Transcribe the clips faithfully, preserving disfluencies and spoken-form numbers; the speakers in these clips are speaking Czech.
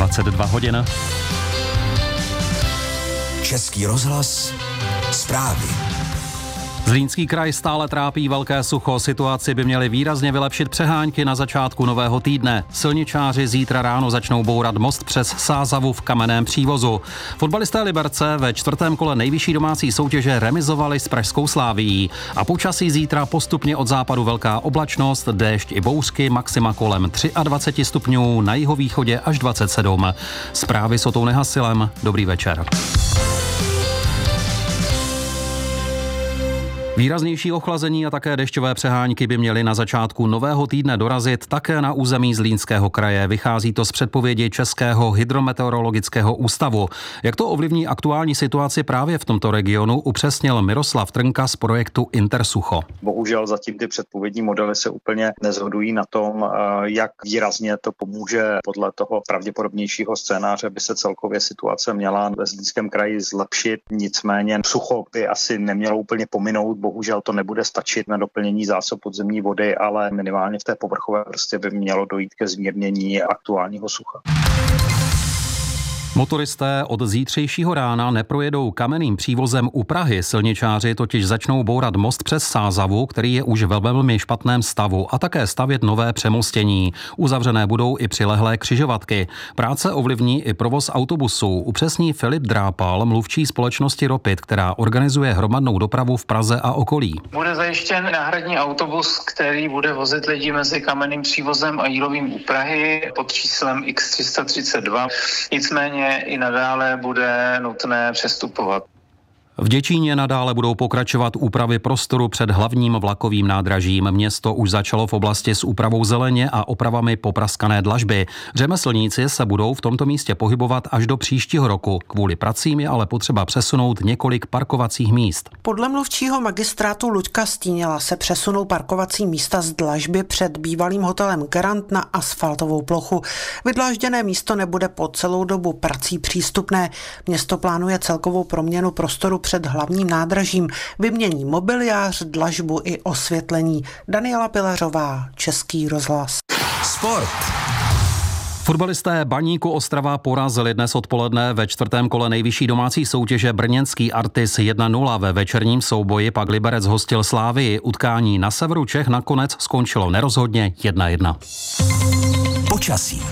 dvacet dva hodin. Český rozhlas, zprávy. Zlínský kraj stále trápí velké sucho. Situaci by měly výrazně vylepšit přehánky na začátku nového týdne. Silničáři zítra ráno začnou bourat most přes Sázavu v kamenném přívozu. Fotbalisté Liberce ve čtvrtém kole nejvyšší domácí soutěže remizovali s pražskou Slavií. A počasí zítra postupně od západu velká oblačnost, déšť i bouřky, maxima kolem dvacet tři stupňů, na jihovýchodě až dvacet sedm. Zprávy s Otou Nehasilem. Dobrý večer. Výraznější ochlazení a také dešťové přehánky by měly na začátku nového týdne dorazit také na území Zlínského kraje. Vychází to z předpovědi Českého hydrometeorologického ústavu. Jak to ovlivní aktuální situaci právě v tomto regionu, upřesnil Miroslav Trnka z projektu Intersucho. Bohužel zatím ty předpovědní modely se úplně neshodují na tom, jak výrazně to pomůže. Podle toho pravděpodobnějšího scénáře by se celkově situace měla ve Zlínském kraji zlepšit. Nicméně sucho by asi nemělo úplně pominout. Bohužel to nebude stačit na doplnění zásob podzemní vody, ale minimálně v té povrchové vrstvě by mělo dojít ke zmírnění aktuálního sucha. Motoristé od zítřejšího rána neprojedou kamenným přívozem u Prahy. Silničáři totiž začnou bourat most přes Sázavu, který je už ve velmi špatném stavu, a také stavět nové přemostění. Uzavřené budou i přilehlé křižovatky. Práce ovlivní i provoz autobusů. Upřesní Filip Drápal, mluvčí společnosti Ropit, která organizuje hromadnou dopravu v Praze a okolí. Bude zajištěn náhradní autobus, který bude vozit lidi mezi kamenným přívozem a Jílovým u Prahy pod číslem iks tři sta třicet dva. Nicméně i nadále bude nutné přestupovat. V Děčíně nadále budou pokračovat úpravy prostoru před hlavním vlakovým nádražím. Město už začalo v oblasti s úpravou zeleně a opravami popraskané dlažby. Řemeslníci se budou v tomto místě pohybovat až do příštího roku. Kvůli pracím je ale potřeba přesunout několik parkovacích míst. Podle mluvčího magistrátu Luďka Stíněla se přesunou parkovací místa z dlažby před bývalým hotelem Garant na asfaltovou plochu. Vydlážděné místo nebude po celou dobu prací přístupné. Město plánuje celkovou proměnu prostoru před hlavním nádražím, vymění mobiliář, dlažbu i osvětlení. Daniela Pilařová, Český rozhlas. Sport. Fotbalisté Baníku Ostrava porazili dnes odpoledne ve čtvrtém kole nejvyšší domácí soutěže brněnský Artis jedna nula. Ve večerním souboji pak Liberec hostil Slávii. Utkání na severu Čech nakonec skončilo nerozhodně jedna jedna. Počasí.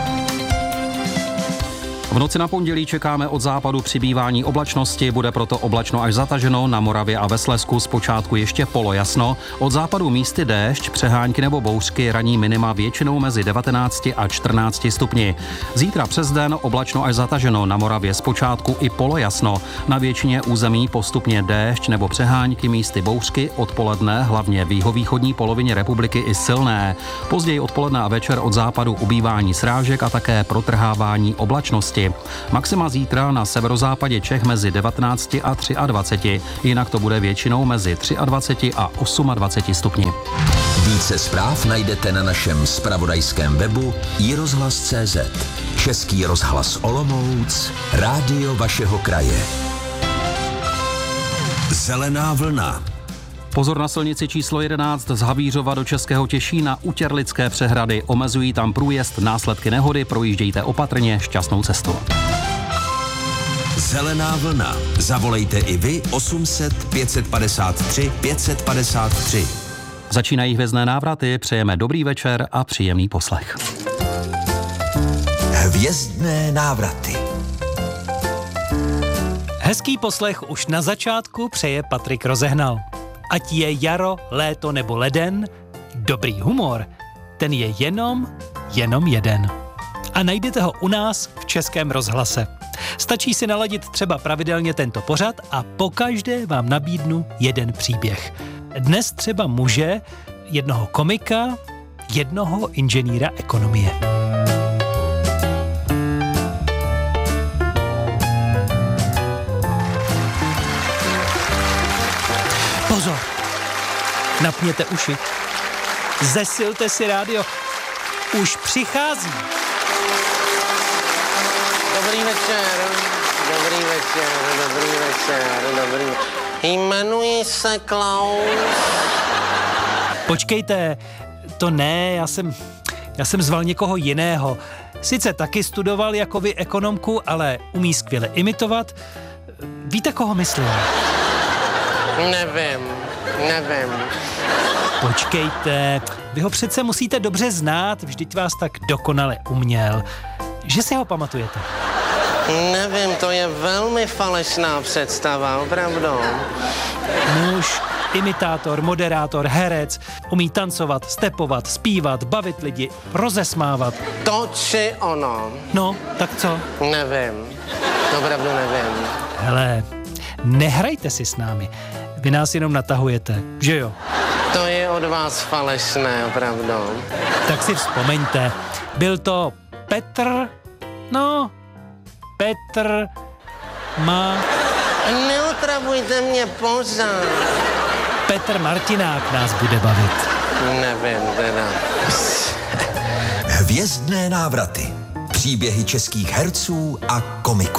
V noci na pondělí čekáme od západu přibývání oblačnosti, bude proto oblačno až zataženo, na Moravě a ve Slezsku zpočátku ještě polojasno. Od západu místy déšť, přehánky nebo bouřky, ranní minima většinou mezi devatenácti a čtrnácti stupni. Zítra přes den oblačno až zataženo, na Moravě zpočátku i polojasno. Na většině území postupně déšť nebo přehánky, místy bouřky, odpoledne hlavně v jihovýchodní polovině republiky i silné. Později odpoledne a večer od západu ubývání srážek a také protrhávání oblačnosti. Maxima zítra na severozápadě Čech mezi devatenácti a dvaceti třemi, jinak to bude většinou mezi dvaceti třemi a dvaceti osmi stupni. Více zpráv najdete na našem zpravodajském webu i rozhlas tečka cé zet. Český rozhlas Olomouc, rádio vašeho kraje. Zelená vlna. Pozor na silnici číslo jedenáct z Havířova do Českého Těšína u Těrlické přehrady. Omezují tam průjezd, následky nehody, projíždějte opatrně, šťastnou cestu. Zelená vlna. Zavolejte i vy osm set pět set padesát tři pět set padesát tři. Začínají hvězdné návraty, přejeme dobrý večer a příjemný poslech. Hvězdné návraty. Hezký poslech už na začátku přeje Patrik Rozehnal. Ať je jaro, léto nebo leden, dobrý humor, ten je jenom, jenom jeden. A najdete ho u nás v Českém rozhlase. Stačí si naladit třeba pravidelně tento pořad a pokaždé vám nabídnu jeden příběh. Dnes třeba muže, jednoho komika, jednoho inženýra ekonomie. Pozor, napněte uši, zesilte si rádio, už přichází. Dobrý večer, dobrý večer, dobrý večer, dobrý večer. Jmenuji se Klaus. Počkejte, to ne, já jsem, já jsem zval někoho jiného. Sice taky studoval jako vy ekonomku, ale umí skvěle imitovat. Víte, koho myslím? Nevím, nevím. Počkejte, vy ho přece musíte dobře znát, vždyť vás tak dokonale uměl. Že si ho pamatujete? Nevím, to je velmi falešná představa, opravdu. Muž, imitátor, moderátor, herec, umí tancovat, stepovat, zpívat, bavit lidi, rozesmávat. To či ono. No, tak co? Nevím, opravdu nevím. Hele, nehrajte si s námi. Vy nás jenom natahujete, že jo? To je od vás falešné, opravdu. Tak si vzpomeňte. Byl to Petr, no, Petr má... Neotravujte mě pořád. Petr Martinák nás bude bavit. Nevím, teda. Hvězdné návraty. Příběhy českých herců a komiků.